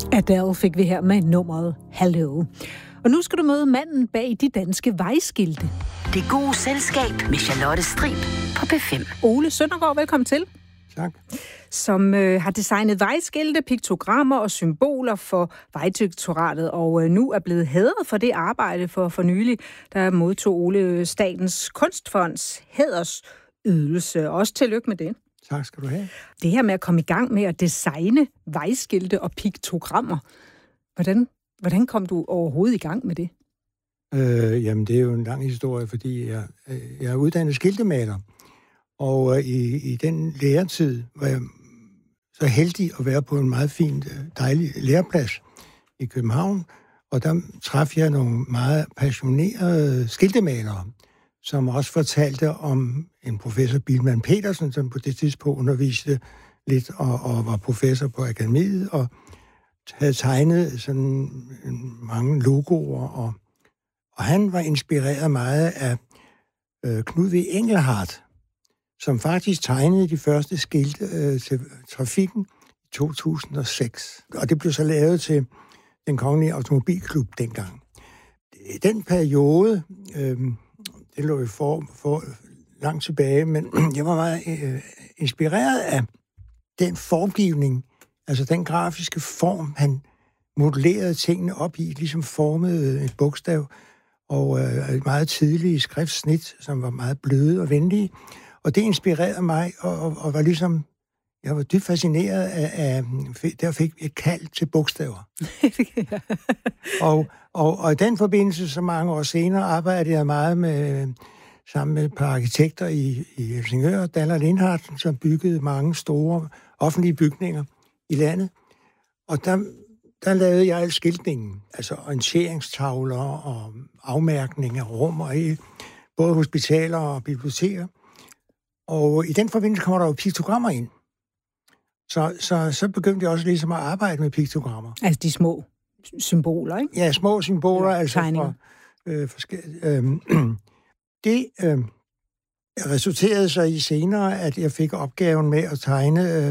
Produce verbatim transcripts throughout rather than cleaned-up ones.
Adele fik vi her med nummeret Hello. Og nu skal du møde manden bag de danske vejskilte. Det gode selskab med Charlotte Strib på P fem. Ole Søndergaard, velkommen til. Tak. Som øh, har designet vejskilte, piktogrammer og symboler for Vejdirektoratet, og øh, nu er blevet hædret for det arbejde for for nylig, der modtog Ole Statens Kunstfonds hædersydelse. Også tillykke med det. Tak skal du have. Det her med at komme i gang med at designe vejskilte og piktogrammer, hvordan, hvordan kom du overhovedet i gang med det? Øh, jamen, det er jo en lang historie, fordi jeg, jeg er uddannet skiltemaler. Og øh, i, i den læretid var jeg så heldig at være på en meget fin, dejlig læreplads i København. Og der traf jeg nogle meget passionerede skiltemalere, som også fortalte om en professor, Bilman Petersen, som på det tidspunkt underviste lidt og, og var professor på akademiet, og havde tegnet sådan mange logoer. Og, og han var inspireret meget af øh, Knud V. Engelhardt, som faktisk tegnede de første skilte øh, til trafikken i to tusind og seks. Og det blev så lavet til den Kongelige Automobilklub dengang. I den periode, øh, det lå jo for, for langt tilbage, men jeg var meget øh, inspireret af den formgivning, altså den grafiske form, han modellerede tingene op i, ligesom formede et bogstav, og øh, et meget tidligt skriftsnit, som var meget bløde og venlige. Og det inspirerede mig, og, og, og var ligesom, jeg var dybt fascineret af, af der fik et kald til bogstaver. og, og, og i den forbindelse, så mange år senere, arbejdede jeg meget med, sammen med et par arkitekter i, i Helsingør, Daller Lindhardt, som byggede mange store offentlige bygninger i landet. Og der, der lavede jeg al skiltningen, altså orienteringstavler og afmærkning af rum, og i både hospitaler og biblioteker. Og i den forbindelse kommer der jo piktogrammer ind. Så, så, så begyndte jeg også ligesom at arbejde med piktogrammer. Altså de små symboler, ikke? Ja, små symboler. Ja, altså tegninger. fra, øh, forskellige, øh, det øh, resulterede så i senere, at jeg fik opgaven med at tegne øh,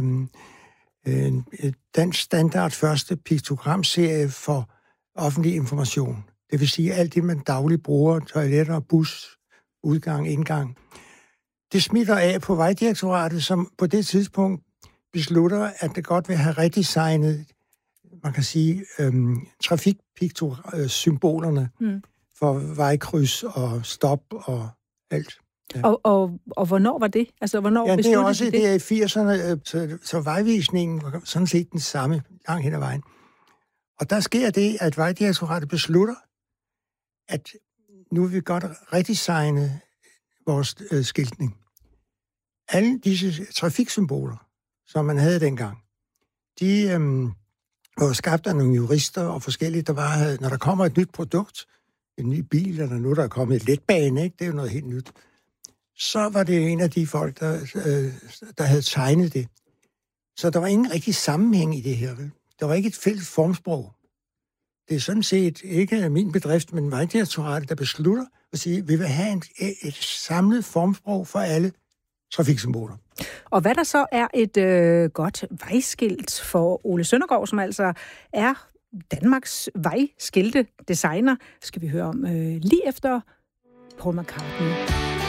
en dansk standard første piktogramserie for offentlig information. Det vil sige alt det, man dagligt bruger, toiletter, bus, udgang, indgang. Det smitter af på Vejdirektoratet, som på det tidspunkt beslutter, at det godt vil have redesignet, man kan sige, øhm, trafikpiktosymbolerne mm. for vejkryds og stop og alt. Ja. Og, og, og hvornår var det? Altså, hvornår ja, det er også det? det er i firserne, så, så vejvisningen var sådan set den samme langt hen ad vejen. Og der sker det, at Vejdirektoratet beslutter, at nu vil vi godt redesigne vores øh, skiltning. Alle disse trafiksymboler, som man havde dengang, de øh, var skabt af nogle jurister og forskellige, der bare, når der kommer et nyt produkt, en ny bil, eller nu der er kommet et letbane, ikke? Det er jo noget helt nyt, så var det en af de folk, der, øh, der havde tegnet det. Så der var ingen rigtig sammenhæng i det her. Vel? Der var ikke et fælles formsprog. Det er sådan set ikke min bedrift, men Vejdirektoratet, der beslutter at sige, at vi vil have en, et samlet formsprog for alle trafiksymboler. Og hvad der så er et øh, godt vejskilt for Ole Søndergaard, som altså er Danmarks vejskilte designer, skal vi høre om øh, lige efter Paul McCartney.